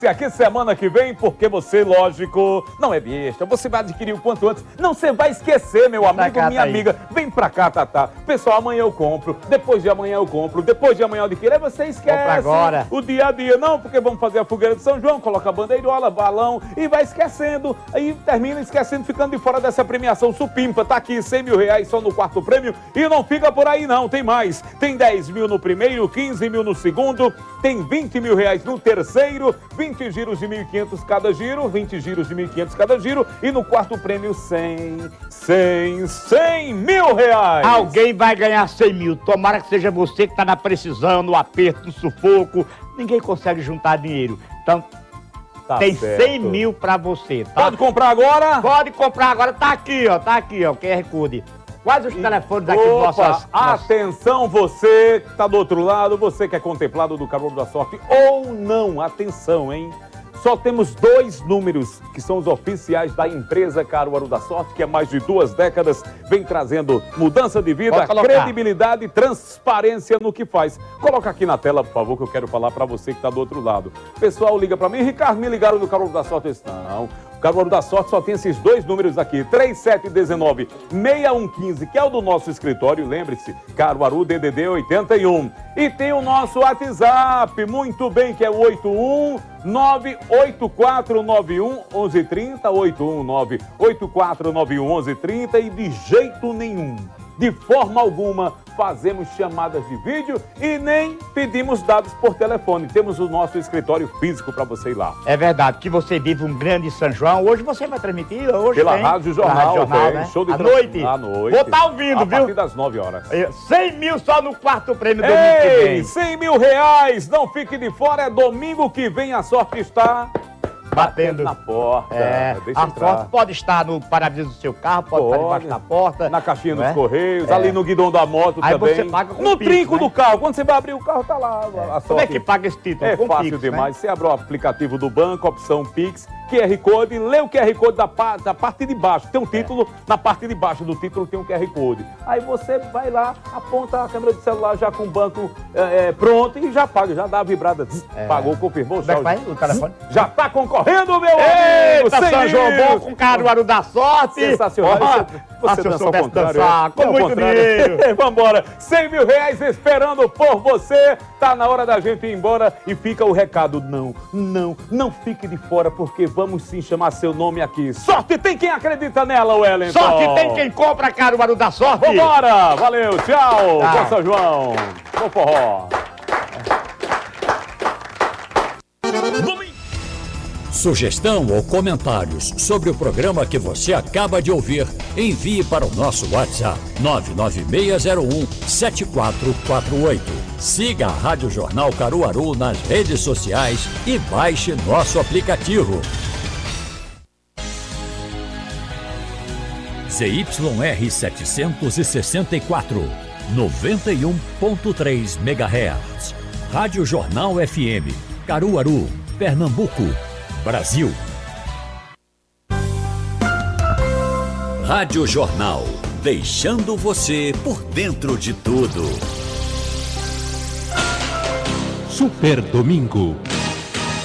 Aqui semana que vem, porque você, lógico, não é besta. Você vai adquirir o quanto antes. Não, você vai esquecer, meu amigo, minha amiga. Vem pra cá, Tatá. Pessoal, amanhã eu compro. Depois de amanhã eu compro. Depois de amanhã eu adquiro. Aí você esquece agora o dia a dia. Não, porque vamos fazer a fogueira de São João, coloca a bandeirola, balão e vai esquecendo. Aí termina esquecendo, ficando de fora dessa premiação supimpa. Tá aqui, 100 mil reais só no quarto prêmio. E não fica por aí, não. Tem mais. Tem 10 mil no primeiro, 15 mil no segundo. Tem 20 mil reais no terceiro. 20 giros de 1.500 cada giro, 20 giros de 1.500 cada giro e no quarto prêmio 100 mil reais. Alguém vai ganhar 100 mil, tomara que seja você que está na precisão, no aperto, no sufoco, ninguém consegue juntar dinheiro, então tem certo. 100 mil para você. Tá? Pode comprar agora? Pode comprar agora, tá aqui ó, o QR Code. Quais os telefones aqui do nossas... Atenção, você que está do outro lado, você que é contemplado do Caruaru da Sorte ou não, atenção, hein? Só temos 2 números que são os oficiais da empresa Caruaru da Sorte, que há mais de 2 décadas vem trazendo mudança de vida, credibilidade e transparência no que faz. Coloca aqui na tela, por favor, que eu quero falar para você que está do outro lado. Pessoal, liga para mim. Ricardo, me ligaram do Caruaru da Sorte? Eu disse, não. O Caruaru da Sorte só tem esses 2 números aqui, 3719-6115, que é o do nosso escritório, lembre-se, Caruaru DDD 81. E tem o nosso WhatsApp, muito bem, que é o 819-8491-1130, 819-8491-1130 e de jeito nenhum, de forma alguma, fazemos chamadas de vídeo e nem pedimos dados por telefone. Temos o nosso escritório físico para você ir lá. É verdade, que você vive um grande São João. Hoje você vai transmitir? Hoje pela Rádio Jornal, né? Show de à noite. À noite. Vou estar ouvindo, viu? A partir das 9 horas. 100 mil só no quarto prêmio domingo que vem. 100 mil reais, não fique de fora, é domingo que vem, a sorte está... Batendo na porta. A sorte pode estar no para-brisa do seu carro, pode estar debaixo da porta. Na caixinha dos correios, ali no guidão da moto aí também. Você paga com no Pix, trinco do carro. Quando você vai abrir o carro, tá lá. A sorte. Como é que paga esse título? É fácil Pix, demais. Você abre o aplicativo do banco, opção Pix, QR Code, lê o QR Code da parte de baixo. Tem um título, na parte de baixo do título tem um QR Code. Aí você vai lá, aponta a câmera do celular já com o banco pronto e já paga, já dá a vibrada. Pagou, confirmou. Como é que vai o telefone? Já tá concorrendo, meu amigo! Eita, São João bom com Caruaru da Sorte! Sensacional! Você dança ao contrário. Dançar, com muito dinheiro! Vambora! 100 mil reais esperando por você! Tá na hora da gente ir embora e fica o recado. Não fique de fora, porque vamos sim chamar seu nome aqui. Sorte tem quem acredita nela, Wellington! Sorte tem quem compra Caruaru da Sorte! Vambora! Valeu, tchau! Bom São João! Bom forró! Sugestão ou comentários sobre o programa que você acaba de ouvir, envie para o nosso WhatsApp 99601-7448. Siga a Rádio Jornal Caruaru nas redes sociais e baixe nosso aplicativo. ZYR 764, 91.3 MHz. Rádio Jornal FM, Caruaru, Pernambuco, Brasil. Rádio Jornal, deixando você por dentro de tudo. Super Domingo.